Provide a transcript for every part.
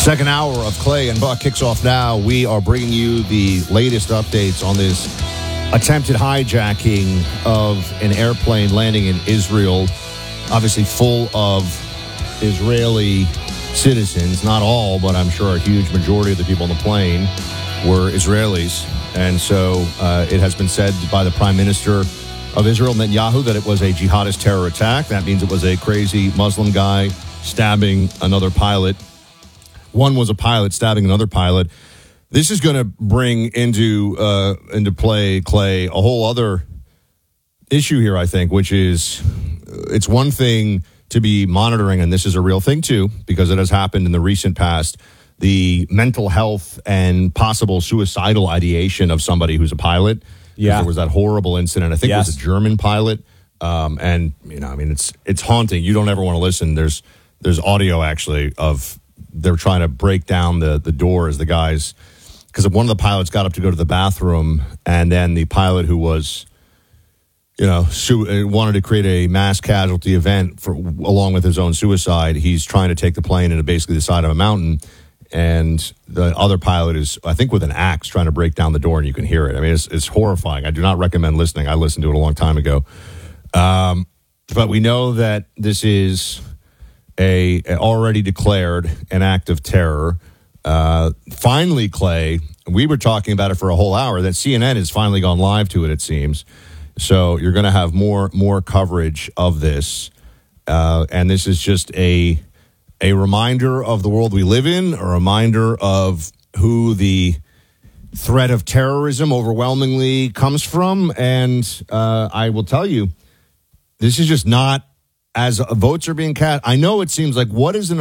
Second hour of Clay and Buck kicks off now. We are bringing you the latest updates on this attempted hijacking of an airplane landing in Israel, obviously full of Israeli citizens. Not all, but I'm sure a huge majority of the people on the plane were Israelis. And so it has been said by the Prime Minister of Israel, Netanyahu, that it was a jihadist terror attack. That means it was a crazy Muslim guy stabbing another pilot. One was a pilot stabbing another pilot. This is going to bring into play, Clay, a whole other issue here, I think, which is it's one thing to be monitoring, and this is a real thing, too, because it has happened in the recent past, the mental health and possible suicidal ideation of somebody who's a pilot. Yeah. There was that horrible incident. I think it was a German pilot. And, you know, I mean, it's haunting. You don't ever want to listen. There's audio, actually, of they're trying to break down the door as the guys, because one of the pilots got up to go to the bathroom, and then the pilot who was, you know, wanted to create a mass casualty event along with his own suicide. He's trying to take the plane into basically the side of a mountain, and the other pilot is, I think, with an axe trying to break down the door, and you can hear it. I mean, it's horrifying. I do not recommend listening. I listened to it a long time ago. But we know that this is a already declared an act of terror. Finally, Clay, we were talking about it for a whole hour, that CNN has finally gone live to it, it seems. So you're going to have more coverage of this. And this is just a reminder of the world we live in, a reminder of who the threat of terrorism overwhelmingly comes from. And I will tell you, this is just not, as votes are being cast. I know it seems like what does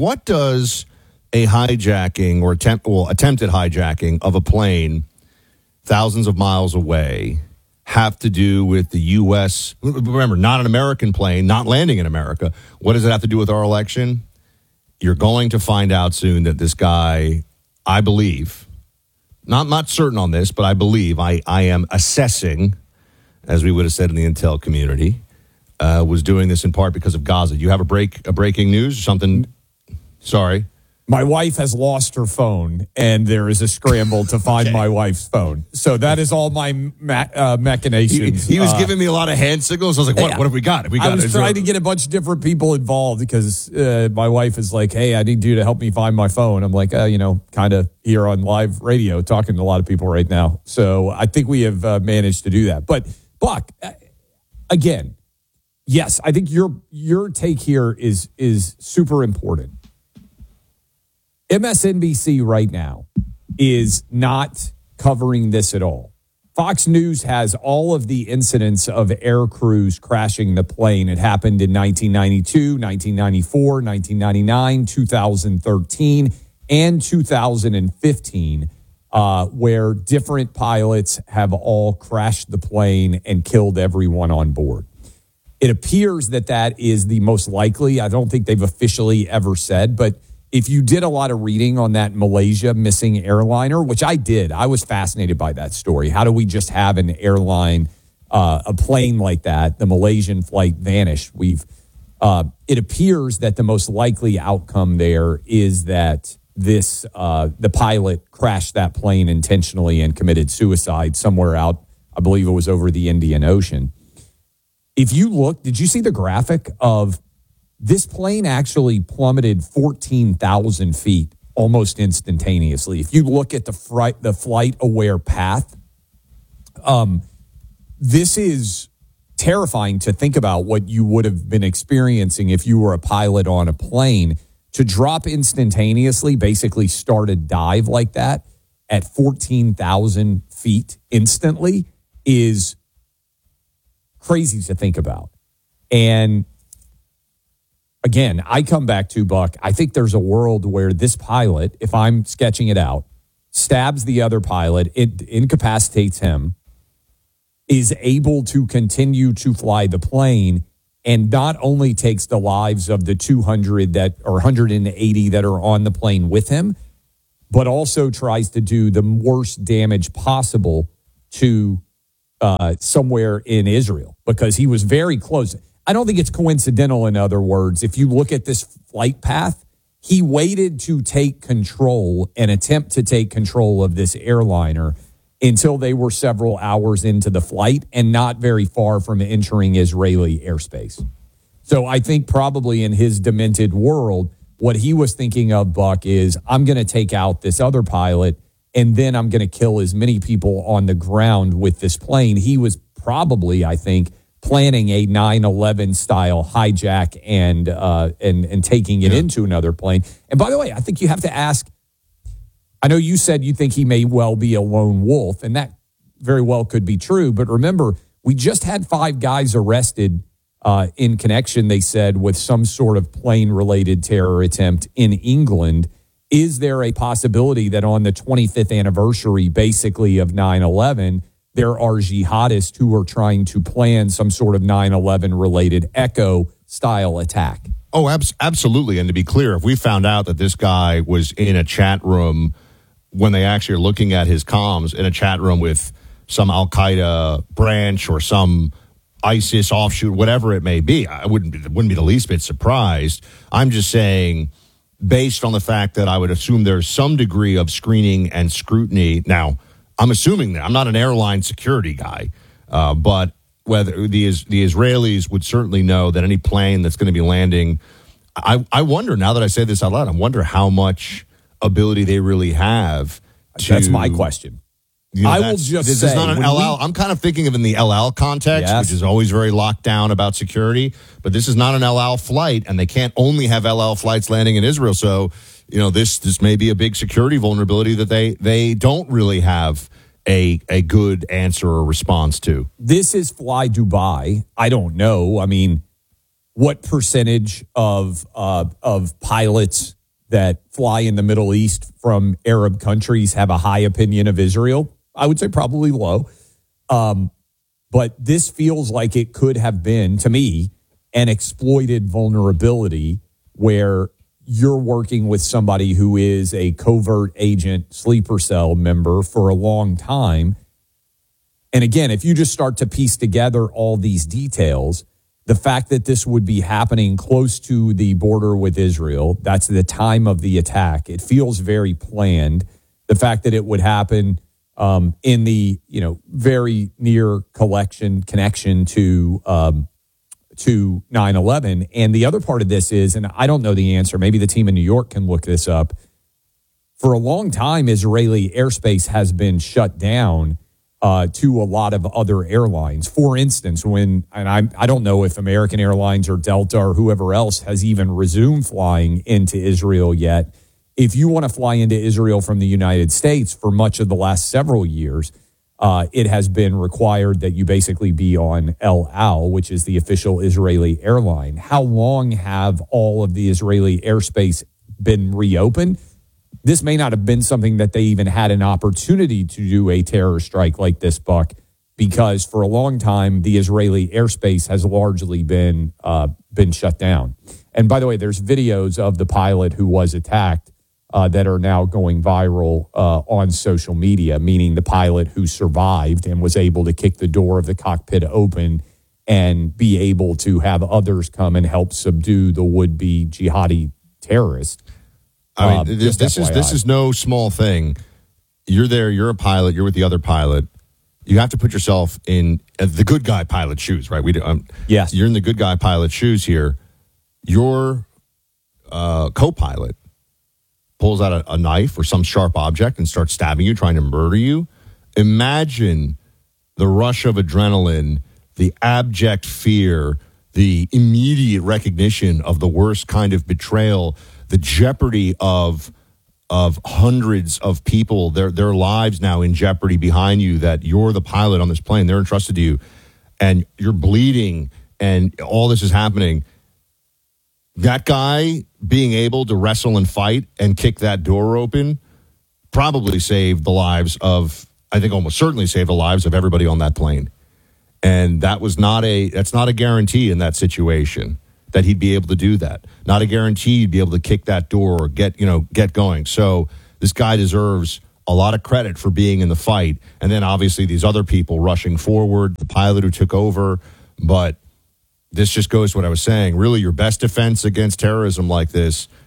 a hijacking or attempted hijacking of a plane thousands of miles away have to do with the U.S.? Remember, not an American plane, not landing in America. What does it have to do with our election? You're going to find out soon that this guy, I believe, not certain on this, but I believe, I am assessing, as we would have said in the intel community, was doing this in part because of Gaza. You have a breaking news or something? Sorry. My wife has lost her phone, and there is a scramble to find my wife's phone. So that is all my machinations. He was giving me a lot of hand signals. I was like, what have we got? I was trying to get a bunch of different people involved because my wife is like, hey, I need you to help me find my phone. I'm like, kind of here on live radio talking to a lot of people right now. So I think we have managed to do that. But, Buck, again, yes, I think your take here is super important. MSNBC right now is not covering this at all. Fox News has all of the incidents of air crews crashing the plane. It happened in 1992, 1994, 1999, 2013, and 2015, where different pilots have all crashed the plane and killed everyone on board. It appears that is the most likely. I don't think they've officially ever said, but if you did a lot of reading on that Malaysia missing airliner, which I did, I was fascinated by that story. How do we just have an airline, a plane like that, the Malaysian flight vanished? It appears that the most likely outcome there is that the pilot crashed that plane intentionally and committed suicide somewhere out, I believe it was over the Indian Ocean. If you look, did you see the graphic of this plane actually plummeted 14,000 feet almost instantaneously? If you look at the flight-aware path, this is terrifying to think about what you would have been experiencing if you were a pilot on a plane. To drop instantaneously, basically start a dive like that at 14,000 feet instantly is crazy to think about. And again, I come back to, Buck, I think there's a world where this pilot, if I'm sketching it out, stabs the other pilot, it incapacitates him, is able to continue to fly the plane, and not only takes the lives of the 200 or 180 that are on the plane with him, but also tries to do the worst damage possible to somewhere in Israel, because he was very close. I don't think it's coincidental, in other words. If you look at this flight path, He waited to take control and attempt to take control of this airliner until they were several hours into the flight and not very far from entering Israeli airspace. So I think probably in his demented world, what he was thinking of, Buck, is I'm going to take out this other pilot and then I'm going to kill as many people on the ground with this plane. He was probably, I think, planning a 9/11 style hijack and taking it into another plane. And by the way, I think you have to ask, I know you said you think he may well be a lone wolf, and that very well could be true. But remember, we just had 5 guys arrested in connection, they said, with some sort of plane-related terror attempt in England. Is there a possibility that on the 25th anniversary, basically, of 9/11, there are jihadists who are trying to plan some sort of 9/11-related Echo-style attack? Oh, absolutely. And to be clear, if we found out that this guy was in a chat room when they actually are looking at his comms in a chat room with some Al-Qaeda branch or some ISIS offshoot, whatever it may be, I wouldn't be the least bit surprised. I'm just saying, based on the fact that I would assume there's some degree of screening and scrutiny. Now, I'm assuming that I'm not an airline security guy, but whether the Israelis would certainly know that any plane that's going to be landing, I wonder, now that I say this out loud, I wonder how much ability they really have. That's my question. I will just this say, is not an El Al. I'm kind of thinking of in the El Al context, which is always very locked down about security. But this is not an El Al flight, and they can't only have El Al flights landing in Israel. So, this may be a big security vulnerability that they don't really have a good answer or response to. This is Fly Dubai. I don't know. I mean, what percentage of pilots that fly in the Middle East from Arab countries have a high opinion of Israel? I would say probably low. But this feels like it could have been, to me, an exploited vulnerability where you're working with somebody who is a covert agent, sleeper cell member for a long time. And again, if you just start to piece together all these details, the fact that this would be happening close to the border with Israel, that's the time of the attack. It feels very planned. The fact that it would happen in the very near connection to 9/11. And the other part of this is, and I don't know the answer, maybe the team in New York can look this up. For a long time, Israeli airspace has been shut down to a lot of other airlines. For instance, I don't know if American Airlines or Delta or whoever else has even resumed flying into Israel yet. If you want to fly into Israel from the United States for much of the last several years, it has been required that you basically be on El Al, which is the official Israeli airline. How long have all of the Israeli airspace been reopened? This may not have been something that they even had an opportunity to do a terror strike like this, Buck, because for a long time, the Israeli airspace has largely been shut down. And by the way, there's videos of the pilot who was attacked that are now going viral on social media, meaning the pilot who survived and was able to kick the door of the cockpit open and be able to have others come and help subdue the would-be jihadi terrorist. I mean, this is no small thing. You're there, you're a pilot, you're with the other pilot. You have to put yourself in the good guy pilot shoes, right? Yes. You're in the good guy pilot shoes here. Your co-pilot pulls out a knife or some sharp object and starts stabbing you, trying to murder you. Imagine the rush of adrenaline, the abject fear, the immediate recognition of the worst kind of betrayal, the jeopardy of hundreds of people, their lives now in jeopardy behind you, that you're the pilot on this plane, they're entrusted to you, and you're bleeding, and all this is happening. That guy being able to wrestle and fight and kick that door open probably saved the lives of, I think almost certainly saved the lives of everybody on that plane. And that's not a guarantee in that situation that he'd be able to do that. Not a guarantee he'd be able to kick that door or get going. So this guy deserves a lot of credit for being in the fight. And then obviously these other people rushing forward, the pilot who took over. But this just goes to what I was saying. Really, your best defense against terrorism like this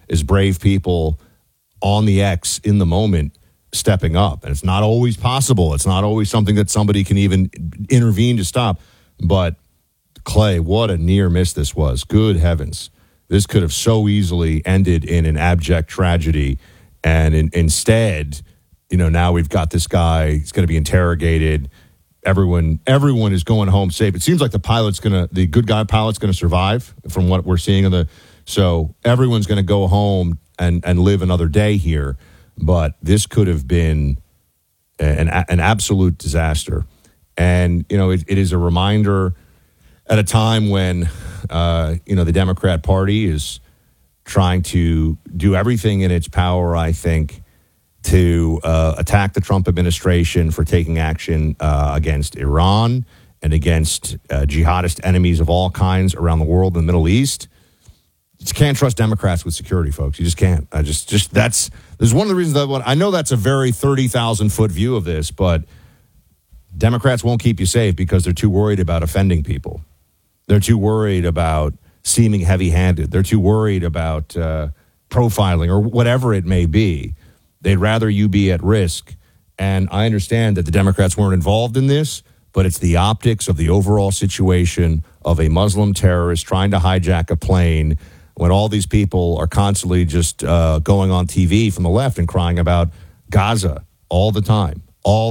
is brave people on the X in the moment stepping up. And it's not always possible. It's not always something that somebody can even intervene to stop. But Clay, what a near miss this was. Good heavens. This could have so easily ended in an abject tragedy. And instead, now we've got this guy. He's going to be interrogated. Everyone is going home safe. It seems like the good guy pilot's going to survive from what we're seeing so everyone's going to go home and live another day here. But this could have been an absolute disaster. And, it is a reminder at a time when, the Democrat Party is trying to do everything in its power, I think, to attack the Trump administration for taking action against Iran and against jihadist enemies of all kinds around the world in the Middle East. You just can't trust Democrats with security, folks. You just can't. There's one of the reasons I know that's a very 30,000-foot view of this, but Democrats won't keep you safe because they're too worried about offending people. They're too worried about seeming heavy-handed. They're too worried about profiling or whatever it may be. They'd rather you be at risk. And I understand that the Democrats weren't involved in this, but it's the optics of the overall situation of a Muslim terrorist trying to hijack a plane when all these people are constantly just going on TV from the left and crying about Gaza all the time.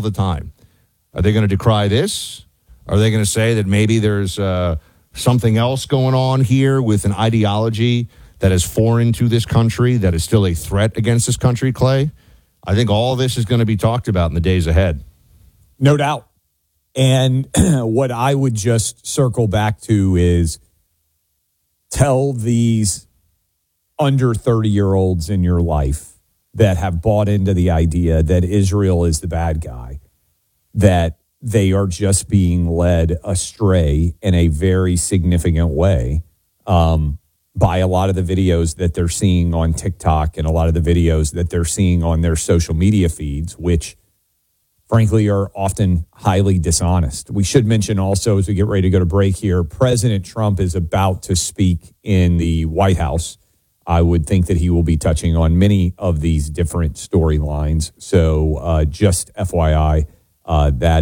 Are they going to decry this? Are they going to say that maybe there's something else going on here with an ideology that is foreign to this country, that is still a threat against this country, Clay? I think all of this is going to be talked about in the days ahead. No doubt. And what I would just circle back to is tell these under 30-year-olds in your life that have bought into the idea that Israel is the bad guy, that they are just being led astray in a very significant way by a lot of the videos that they're seeing on TikTok and a lot of the videos that they're seeing on their social media feeds, which frankly are often highly dishonest. We should mention also, as we get ready to go to break here, President Trump is about to speak in the White House. I would think that he will be touching on many of these different storylines. So just FYI, that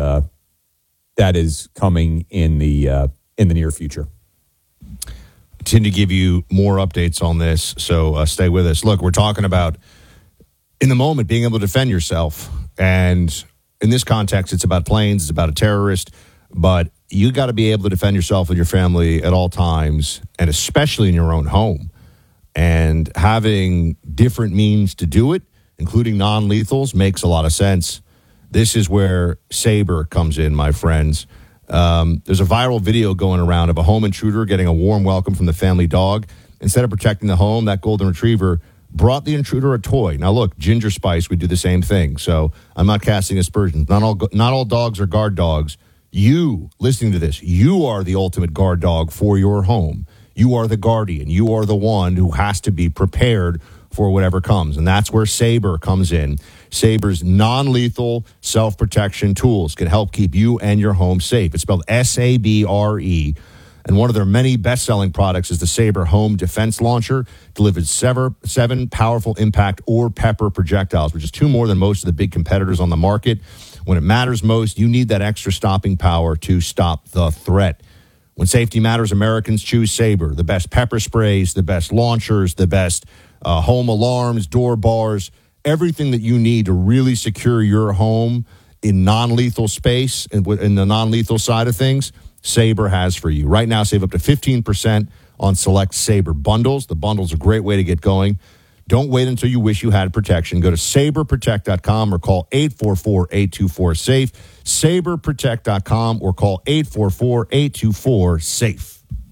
is coming in the near future. Continue to give you more updates on this, so stay with us. Look, we're talking about, in the moment, being able to defend yourself. And in this context, it's about planes, it's about a terrorist. But you got to be able to defend yourself and your family at all times, and especially in your own home. And having different means to do it, including non-lethals, makes a lot of sense. This is where Sabre comes in, my friends. There's a viral video going around of a home intruder getting a warm welcome from the family dog. Instead of protecting the home, that golden retriever brought the intruder a toy. Now, look, Ginger Spice would do the same thing. So I'm not casting aspersions. Not all dogs are guard dogs. You, listening to this, you are the ultimate guard dog for your home. You are the guardian. You are the one who has to be prepared for whatever comes. And that's where Sabre comes in. Sabre's non-lethal self-protection tools can help keep you and your home safe. It's spelled S-A-B-R-E. And one of their many best-selling products is the Sabre Home Defense Launcher. Delivers 7 powerful impact or pepper projectiles, which is 2 more than most of the big competitors on the market. When it matters most, you need that extra stopping power to stop the threat. When safety matters, Americans choose Sabre. The best pepper sprays, the best launchers, the best home alarms, door bars, everything that you need to really secure your home in non-lethal space and in the non-lethal side of things, Sabre has for you. Right now, save up to 15% on select Sabre bundles. The bundle's a great way to get going. Don't wait until you wish you had protection. Go to SabreProtect.com or call 844-824-SAFE. SabreProtect.com or call 844-824-SAFE.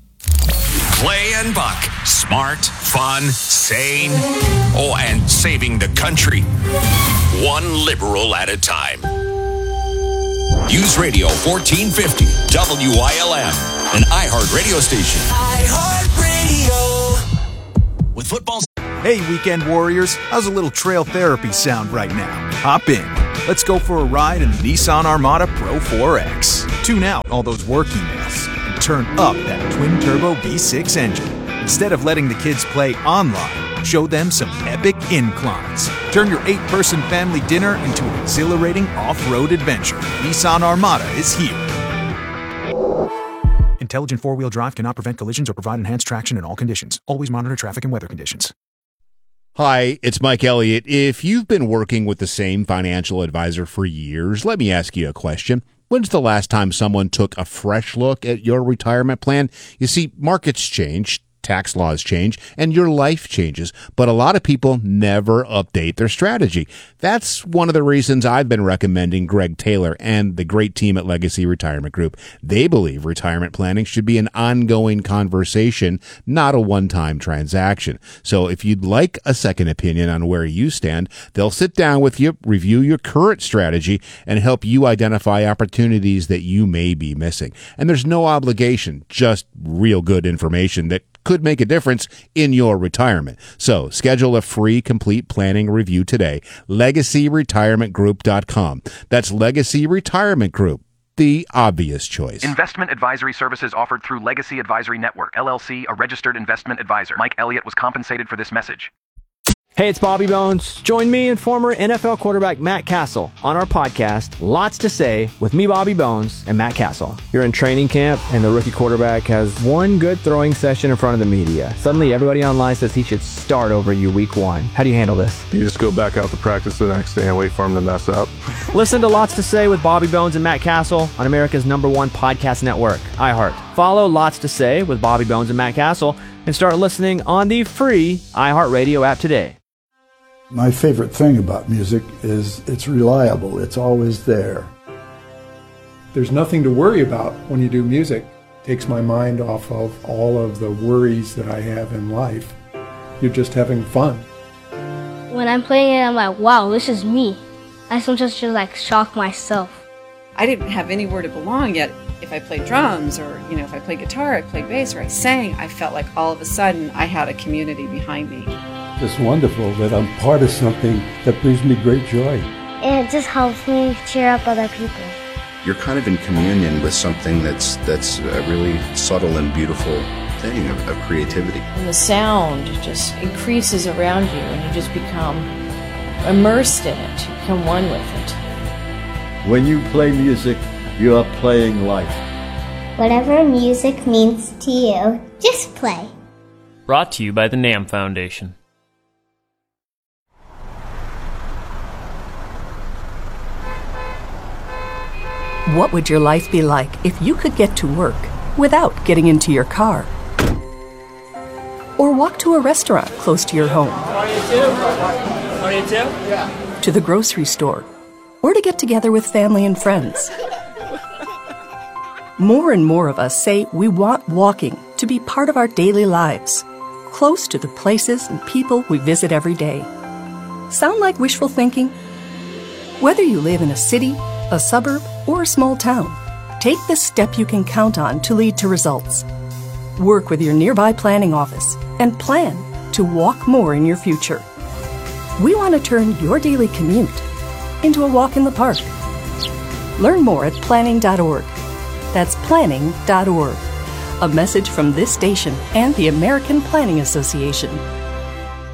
Clay and Buck. Smart, fun, sane, and saving the country. One liberal at a time. News Radio 1450, WILM, an iHeart radio station. iHeartRadio. With football. Hey, weekend warriors, how's a little trail therapy sound right now? Hop in. Let's go for a ride in the Nissan Armada Pro 4X. Tune out all those work emails and turn up that twin-turbo V6 engine. Instead of letting the kids play online, Show them some epic inclines. Turn your 8-person family dinner into an exhilarating off-road adventure. Nissan Armada is here. Intelligent four-wheel drive cannot prevent collisions or provide enhanced traction in all conditions. Always monitor traffic and weather conditions. Hi, it's Mike Elliott. If you've been working with the same financial advisor for years, let me ask you a question. When's the last time someone took a fresh look at your retirement plan? You see, markets change, tax laws change, and your life changes, but a lot of people never update their strategy. That's one of the reasons I've been recommending Greg Taylor and the great team at Legacy Retirement Group. They believe retirement planning should be an ongoing conversation, not a one-time transaction. So if you'd like a second opinion on where you stand, they'll sit down with you, review your current strategy, and help you identify opportunities that you may be missing. And there's no obligation, just real good information that could make a difference in your retirement. So schedule a free complete planning review today. LegacyRetirementGroup.com. That's Legacy Retirement Group, the obvious choice. Investment advisory services offered through Legacy Advisory Network, LLC, a registered investment advisor. Mike Elliott was compensated for this message. Hey, it's Bobby Bones. Join me and former NFL quarterback Matt Castle on our podcast, Lots to Say, with me, Bobby Bones, and Matt Castle. You're in training camp, and the rookie quarterback has one good throwing session in front of the media. Suddenly, everybody online says he should start over you week one. How do you handle this? You just go back out to practice the next day and wait for him to mess up. Listen to Lots to Say with Bobby Bones and Matt Castle on America's #1 podcast network, iHeart. Follow Lots to Say with Bobby Bones and Matt Castle and start listening on the free iHeartRadio app today. My favorite thing about music is it's reliable. It's always there. There's nothing to worry about when you do music. It takes my mind off of all of the worries that I have in life. You're just having fun. When I'm playing it, I'm like, wow, this is me. I sometimes just like shock myself. I didn't have anywhere to belong yet. If I played drums or, if I played guitar, I played bass, or I sang, I felt like all of a sudden I had a community behind me. It's wonderful that I'm part of something that brings me great joy. And it just helps me cheer up other people. You're kind of in communion with something that's a really subtle and beautiful thing of creativity. And the sound just increases around you and you just become immersed in it. You become one with it. When you play music, you are playing life. Whatever music means to you, just play. Brought to you by the NAM Foundation. What would your life be like if you could get to work without getting into your car? Or walk to a restaurant close to your home? To the grocery store? Or to get together with family and friends? More and more of us say we want walking to be part of our daily lives, close to the places and people we visit every day. Sound like wishful thinking? Whether you live in a city, a suburb, or a small town, take the step you can count on to lead to results. Work with your nearby planning office and plan to walk more in your future. We want to turn your daily commute into a walk in the park. Learn more at planning.org. That's planning.org. A message from this station and the American Planning Association.